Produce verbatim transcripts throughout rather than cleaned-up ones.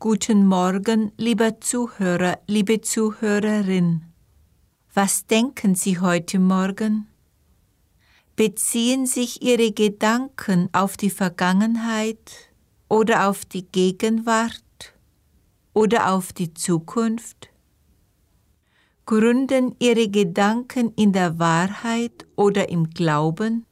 Guten Morgen, lieber Zuhörer, liebe Zuhörerin. Was denken Sie heute Morgen? Beziehen sich Ihre Gedanken auf die Vergangenheit oder auf die Gegenwart oder auf die Zukunft? Gründen Ihre Gedanken in der Wahrheit oder im Glauben?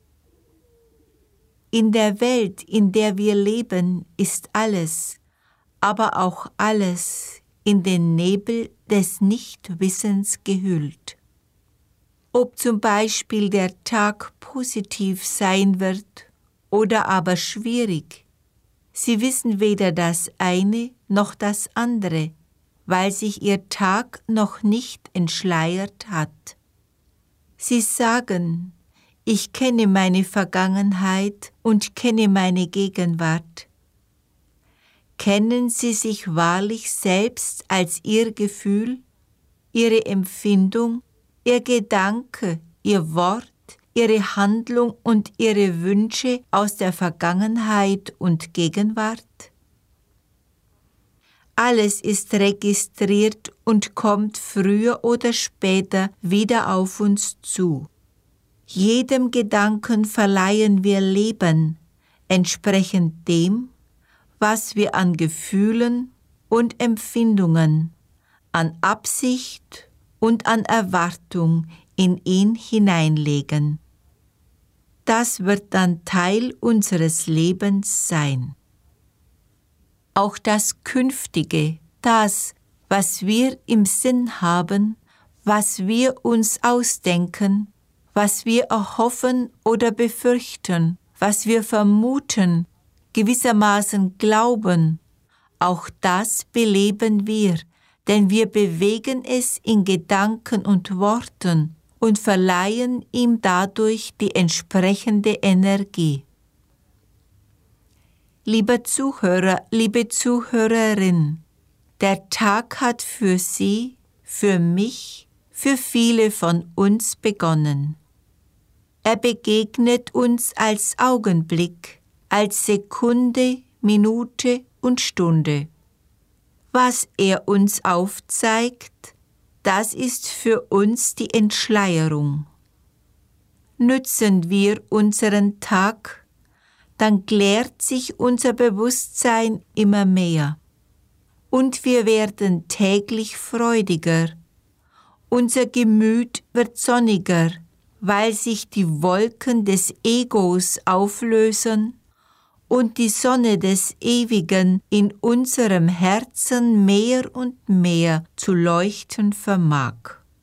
In der Welt, in der wir leben, ist alles, aber auch alles in den Nebel des Nichtwissens gehüllt. Ob zum Beispiel der Tag positiv sein wird oder aber schwierig, Sie wissen weder das eine noch das andere, weil sich Ihr Tag noch nicht entschleiert hat. Sie sagen, ich kenne meine Vergangenheit und kenne meine Gegenwart. Kennen Sie sich wahrlich selbst als Ihr Gefühl, Ihre Empfindung, Ihr Gedanke, Ihr Wort, Ihre Handlung und Ihre Wünsche aus der Vergangenheit und Gegenwart? Alles ist registriert und kommt früher oder später wieder auf uns zu. Jedem Gedanken verleihen wir Leben, entsprechend dem, was wir an Gefühlen und Empfindungen, an Absicht und an Erwartung in ihn hineinlegen. Das wird dann Teil unseres Lebens sein. Auch das Künftige, das, was wir im Sinn haben, was wir uns ausdenken, was wir erhoffen oder befürchten, was wir vermuten, gewissermaßen glauben, auch das beleben wir, denn wir bewegen es in Gedanken und Worten und verleihen ihm dadurch die entsprechende Energie. Lieber Zuhörer, liebe Zuhörerin, der Tag hat für Sie, für mich, für viele von uns begonnen. Er begegnet uns als Augenblick, als Sekunde, Minute und Stunde. Was er uns aufzeigt, das ist für uns die Entschleierung. Nützen wir unseren Tag, dann klärt sich unser Bewusstsein immer mehr und wir werden täglich freudiger. Unser Gemüt wird sonniger, weil sich die Wolken des Egos auflösen und die Sonne des Ewigen in unserem Herzen mehr und mehr zu leuchten vermag.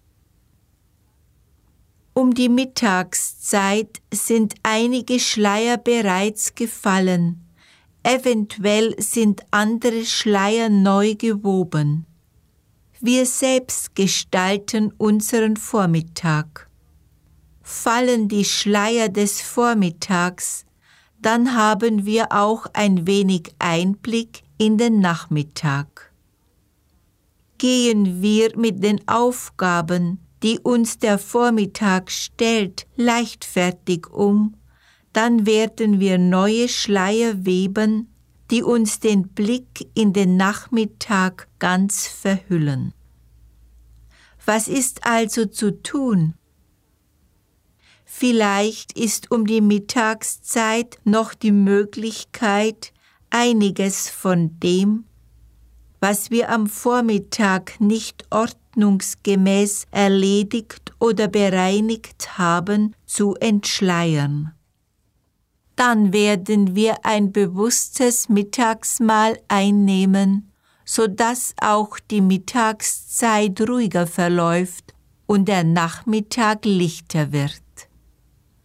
Um die Mittagszeit sind einige Schleier bereits gefallen, eventuell sind andere Schleier neu gewoben. Wir selbst gestalten unseren Vormittag. Fallen die Schleier des Vormittags, dann haben wir auch ein wenig Einblick in den Nachmittag. Gehen wir mit den Aufgaben, die uns der Vormittag stellt, leichtfertig um, dann werden wir neue Schleier weben, die uns den Blick in den Nachmittag ganz verhüllen. Was ist also zu tun? Vielleicht ist um die Mittagszeit noch die Möglichkeit, einiges von dem, was wir am Vormittag nicht ordnungsgemäß erledigt oder bereinigt haben, zu entschleiern. Dann werden wir ein bewusstes Mittagsmahl einnehmen, sodass auch die Mittagszeit ruhiger verläuft und der Nachmittag lichter wird.